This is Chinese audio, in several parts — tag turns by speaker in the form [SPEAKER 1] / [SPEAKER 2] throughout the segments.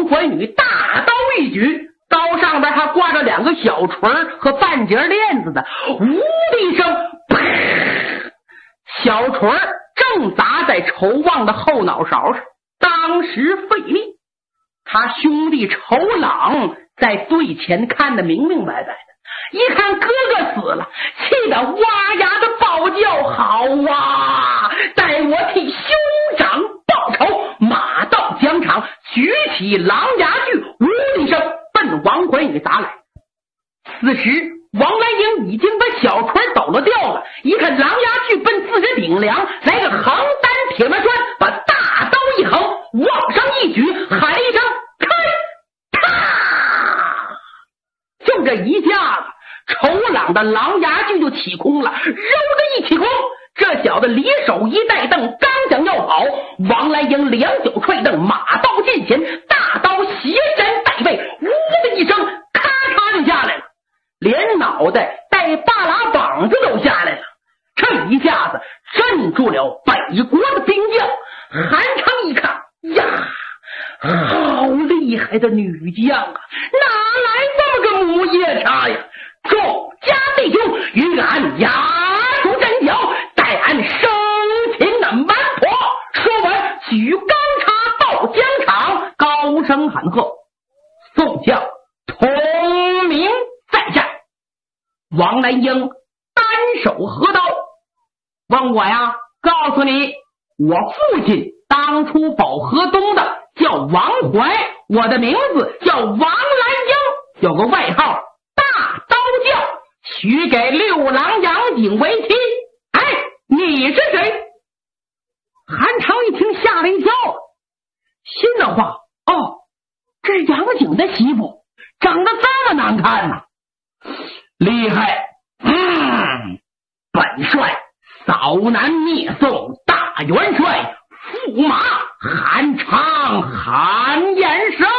[SPEAKER 1] 王怀女大刀一举，刀上边还挂着2个小锤和半截链子的，呜的一声，啪！小锤正砸在仇旺的后脑勺上，当时费力。他兄弟仇朗在最前看得明明白白的，一看哥哥死了，气得哇呀的暴叫：好啊，待我替兄长报仇！马到疆场，举起狼牙锯，呜的一声奔王怀女砸来。此时王兰英已经把小锤抖了掉了，一看狼牙锯奔自己顶梁，来个横单铁门栓，把大刀一横，往上一举，喊了一声开！啪！就这一下子，仇朗的狼牙锯就起空了，揉的一起空，这小子离手一带蹬，刚想要跑，王兰英2脚踹蹬，马到近前，大刀斜身带背，呜的一声，咔嚓就下来了，连脑袋带大拉膀子都下来了。这一下子镇住了北国的兵将。韩昌一看呀，好厉害的女将啊，哪来这么个母夜叉呀？众家弟兄，与俺押出阵脚，待俺生擒的蛮婆。说完举钢叉到疆场，高声喊喝：宋将同名在战。王兰英单手合刀，问我呀，告诉你，我父亲当初保河东的叫王怀，我的名字叫王兰英，有个外号大刀将，许给6郎杨景为妻。哎，你是谁？韩昌一听吓了一跳，心的话，哦，这杨景的媳妇长得这么难看呢，厉害。本帅扫南灭宋大元帅驸马韩昌韩延寿。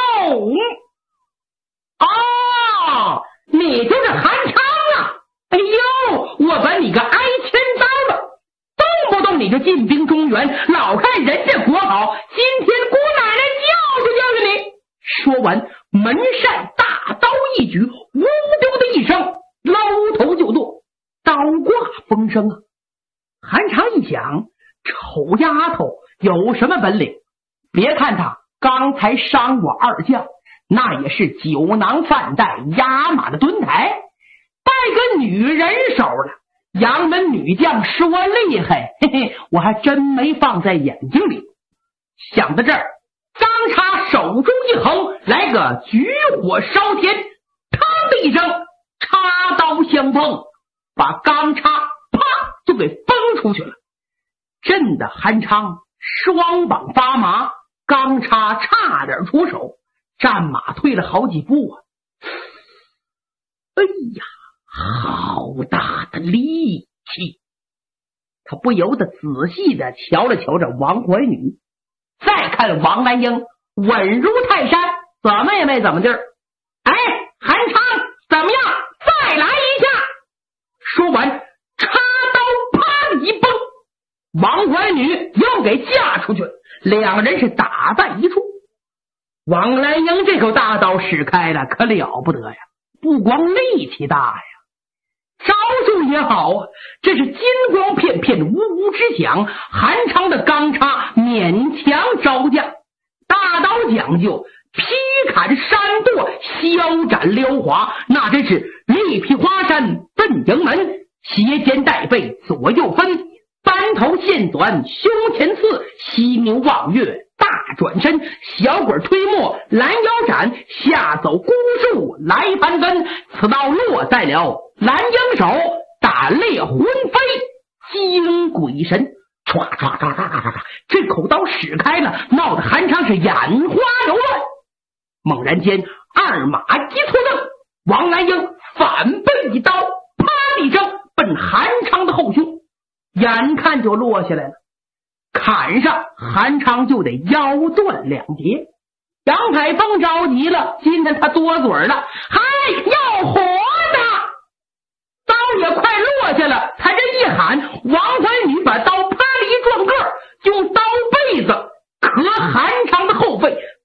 [SPEAKER 1] 哦，你就是韩昌啊！哎呦，我把你个挨千刀的，动不动你就进兵中原，老看人家国好，今天姑奶奶教训教训你。说完，门扇大刀一举，呜丢的一声，捞头就剁，刀挂风声啊！韩昌一想，丑丫头有什么本领？别看他刚才伤我2将，那也是酒囊饭袋压马的墩台，拜个女人手了。杨门女将说厉害，嘿嘿，我还真没放在眼睛里。想到这儿，张叉手中一横，来个举火烧天，嘡的一声，插刀相碰，把钢叉啪就给崩出去了。震得韩昌双膀发麻，钢叉差点出手，战马退了好几步啊！哎呀，好大的力气！他不由得仔细的瞧了瞧这王怀女，再看王兰英稳如泰山，怎么也没怎么地儿。哎，韩昌怎么样？再来一下！说完，插刀啪的一崩，王怀女又给架出去了，2人是打在一处。王兰英这口大刀使开了，可了不得呀！不光力气大呀，招数也好啊，这是金光片片，呜呜之响，韩昌的钢叉勉强招架。大刀讲究劈砍山剁，削斩撩滑，那真是力劈华山奔营门，斜肩带背左右分，单头线短胸前刺，犀牛望月大转身，小鬼推磨拦腰斩，下走孤树来翻根，此刀落在了蓝鹰手，胆裂魂飞惊鬼神，唰唰唰唰唰唰，这口刀使开了，闹得韩昌是眼花缭乱。猛然间，二马一错蹬，王兰英反背一刀，啪的一声奔韩昌的后胸，眼看就落下来了。砍上，韩昌就得腰断2截。杨海峰着急了，今天他多嘴了，嗨，要活的！刀也快落下了，他这一喊，王怀女把刀啪的一撞个，用刀背子磕韩昌的后背，